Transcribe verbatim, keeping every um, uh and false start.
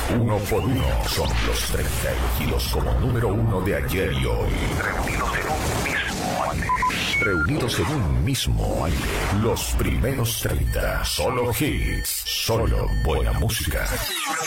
Uno por uno son los treinta elegidos como número uno de ayer y hoy. Reunidos en un mismo aire. Reunidos en un mismo aire. Los primeros treinta. Solo hits. Solo buena música.